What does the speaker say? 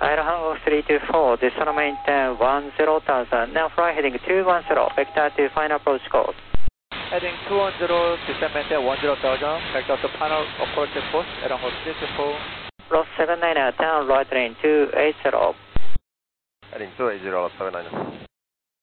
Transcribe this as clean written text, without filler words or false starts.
Idaho 324, descend maintain 10,000. Now fly heading 210, vector to final approach course. Heading 210, descend maintain 10,000, vector to final approach course, Idaho 324. Lost 79, turn right lane 280. Heading 280, 79.